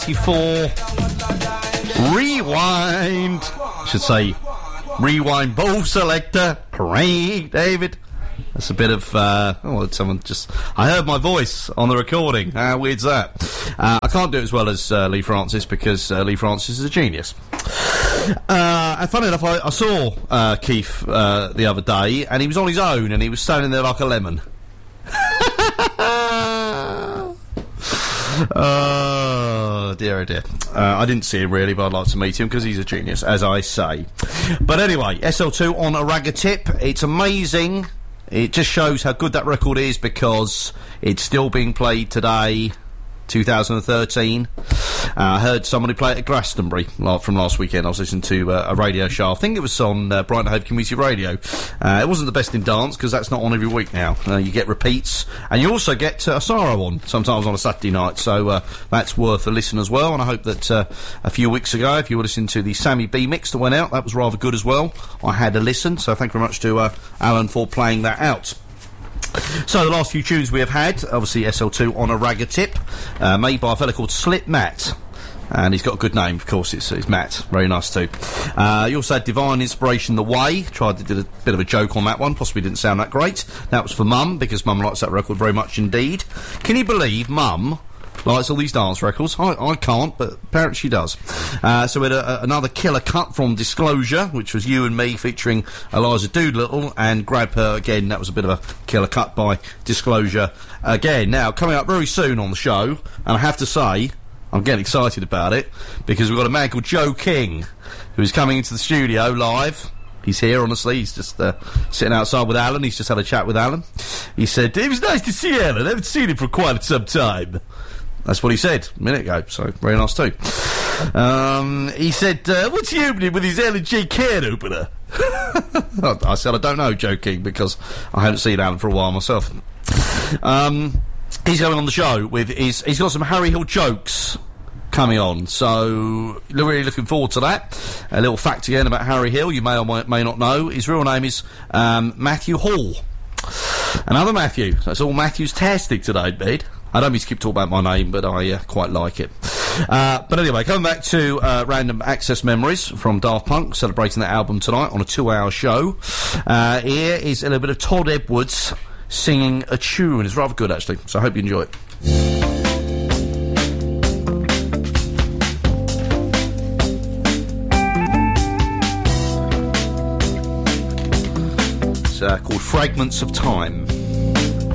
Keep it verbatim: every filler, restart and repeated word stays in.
eighty-four. Rewind. I should say, rewind ball selector. Hooray, David. That's a bit of, uh, oh, someone just, I heard my voice on the recording. How weird's that? Uh, I can't do it as well as uh, Lee Francis because uh, Lee Francis is a genius. Uh, and funny enough, I, I saw uh, Keith uh, the other day, and he was on his own, and he was standing there like a lemon. Oh, dear, oh dear. Uh, I didn't see him really, but I'd like to meet him because he's a genius, as I say. But anyway, S L two on a ragga tip. It's amazing. It just shows how good that record is because it's still being played today, two thousand thirteen. Uh, I heard somebody play it at Glastonbury from last weekend. I was listening to uh, a radio show. I think it was on uh, Brighton Hove Community Radio. Uh, it wasn't the best in dance because that's not on every week now. Uh, you get repeats, and you also get uh, Asaro on sometimes on a Saturday night. So uh, that's worth a listen as well. And I hope that uh, a few weeks ago, if you were listening to the Sammy B mix that went out, that was rather good as well. I had a listen, so thank you very much to uh, Alan for playing that out. So the last few tunes we have had, obviously S L two on a ragga tip, uh, made by a fella called Slip Matt. And he's got a good name, of course, it's, it's Matt. Very nice too. Uh, you also had Divine Inspiration, The Way. Tried to do a bit of a joke on that one, possibly didn't sound that great. That was for Mum, because Mum likes that record very much indeed. Can you believe Mum likes all these dance records? I, I can't, but apparently she does. Uh, so we had a, a, another killer cut from Disclosure, which was You and Me featuring Eliza Doolittle, and Grab Her again. That was a bit of a killer cut by Disclosure again. Now, coming up very soon on the show, and I have to say, I'm getting excited about it, because we've got a man called Joe King, who is coming into the studio live. He's here, honestly. He's just uh, sitting outside with Alan. He's just had a chat with Alan. He said, it was nice to see Alan. I haven't seen him for quite some time. That's what he said a minute ago, so very nice too. Um, he said, uh, what's he opening with his L and G can opener? I said, I don't know, Joe King, because I haven't seen Alan for a while myself. Um, he's going on the show with his, he's got some Harry Hill jokes coming on, so really looking forward to that. A little fact again about Harry Hill, you may or may not know, his real name is um, Matthew Hall. Another Matthew. That's all Matthew's tastic today, bed. I don't mean to keep talking about my name, but I uh, quite like it. Uh, but anyway, coming back to uh, Random Access Memories from Daft Punk, celebrating that album tonight on a two-hour show. Uh, here is a little bit of Todd Edwards singing a tune. It's rather good, actually, so I hope you enjoy it. It's uh, called Fragments of Time.